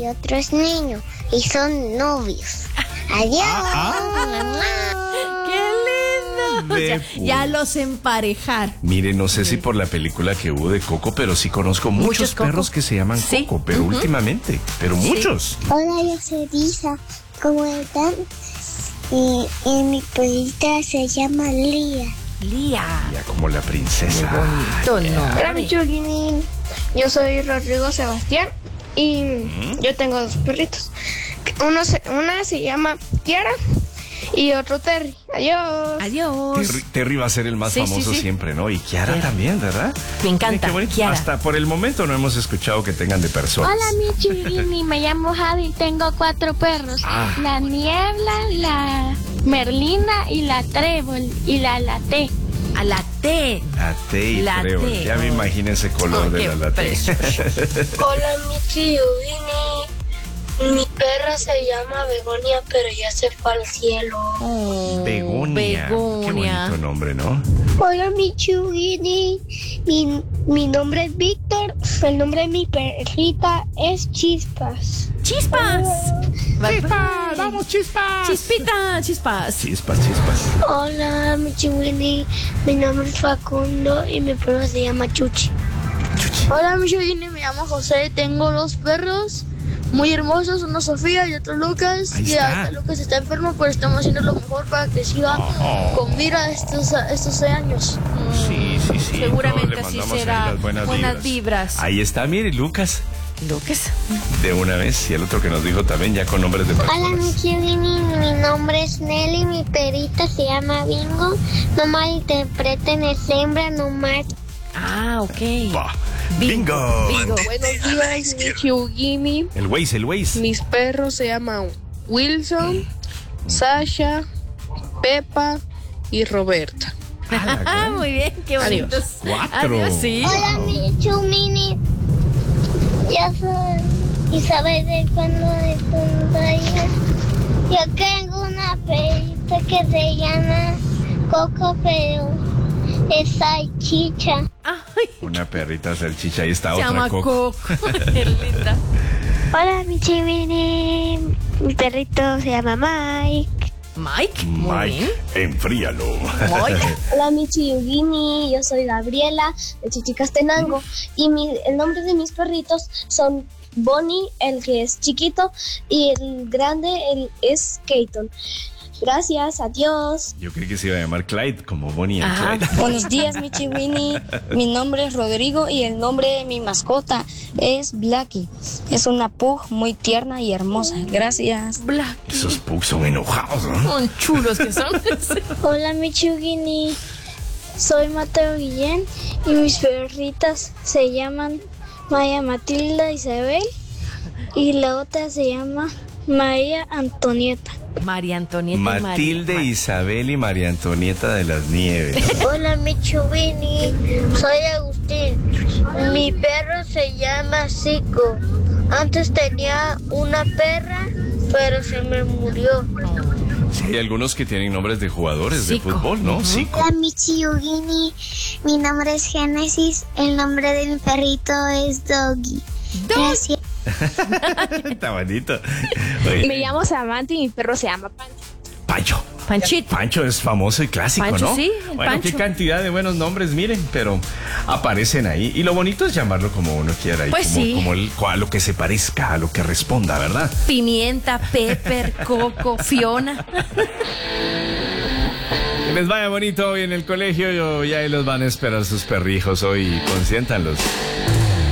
otro es niño y son novios. Adiós. ¡Qué lindo! O sea, ya los emparejar. Mire, no sé si por la película que hubo de Coco, pero sí conozco muchos perros que se llaman Coco, pero últimamente, pero muchos. Hola, yo soy Lisa. ¿Cómo están? Y mi perrita se llama Lía. Lía. Ya como la princesa. Bonito, ¿no? Hola, mi Chugini. Yo soy Rodrigo Sebastián y yo tengo dos perritos. Una se llama Kiara y otro Terry. Adiós. Adiós. Terry va a ser el más famoso siempre, ¿no? Y Kiara también, ¿verdad? Me encanta. Qué bonito. Kiara. Hasta por el momento no hemos escuchado que tengan de personas. Hola, mi Chugini, me llamo Javi, tengo 4 perros. La Niebla, la Merlina y la Trébol y la Laté. A la T. La T y Trébol. Ya me imagino ese color de la latte. Hola, mi Chugini. Mi perra se llama Begonia, pero ya se fue al cielo. Begonia. Qué bonito nombre, ¿no? Hola, mi Chugini. Mi nombre es Víctor. El nombre de mi perrita es Chispas. ¡Chispas! ¡Chispas! ¡Vamos, Chispas! ¡Chispita! ¡Chispas! Chispas. Hola, mi Chugini. Mi nombre es Facundo y mi perro se llama Chuchi. Hola, mi Chugini, me llamo José, tengo 2 perros muy hermosos, uno Sofía y otro Lucas. Ahí y está. hasta Lucas está enfermo, pero estamos haciendo lo mejor para que siga con vida estos 6 años. Sí. Seguramente Todos le así mandamos será. ahí las buenas vibras. Ahí está, mire, Lucas. Lucas. De una vez. Y el otro que nos dijo también, ya con nombres de personas. Hola, mi Chugini. Mi nombre es Nelly. Mi perrita se llama Bingo. No malinterpreten, es hembra nomás. Ah, ok. Va. ¡Bingo! Buenos días, mi Chugini. El Waze. Mis perros se llaman Wilson, Sasha, Pepa y Roberta. Ah, muy bien, qué bonitos. 4. Adiós, sí. Hola, mi Chugini. Yo soy Isabel de cuando de cumpleaños. Yo tengo una perrita que se llama Coco, pero es salchicha. Ay, Una perrita salchicha. Ahí está se otra llama Coco. Qué linda. Hola, mi Chugini. Mi perrito se llama Mike. Mike, muy bien. Enfríalo. Mike. Hola, mi Chugini, yo soy Gabriela de Chichicastenango y el nombre de mis perritos son Bonnie, el que es chiquito, y el grande es Keaton. Gracias, adiós. Yo creí que se iba a llamar Clyde, como Bonnie and Ajá. Clyde. Buenos días, mi Chiwini. Mi nombre es Rodrigo y el nombre de mi mascota es Blackie. Es una pug muy tierna y hermosa. Gracias. Black. Esos pugs son enojados, ¿no? Son chulos que son. Hola, mi Chugini. Soy Mateo Guillén y mis perritas se llaman Maya Matilda Isabel y la otra se llama María Antonieta. María Antonieta. Matilde, Isabel y María Antonieta de las Nieves. Hola, mi Chugini. Soy Agustín. Mi perro se llama Zico. Antes tenía una perra, pero se me murió. Sí, hay algunos que tienen nombres de jugadores de Zico. fútbol, ¿no? Zico. Hola, mi Chugini. Mi nombre es Génesis. El nombre de mi perrito es Doggy. Gracias. Está bonito. Oye, Me llamo Samantha y mi perro se llama Pancho. Panchito. Pancho es famoso y clásico, Pancho, ¿no? sí, el Bueno, Pancho. qué cantidad de buenos nombres, miren, pero aparecen ahí. Y lo bonito es llamarlo como uno quiera. Y Pues como, sí. como a lo que se parezca, a lo que responda, ¿verdad? Pimienta, Pepper, Coco, Fiona. Que les vaya bonito hoy en el colegio y ahí los van a esperar sus perrijos hoy. Consiéntanlos.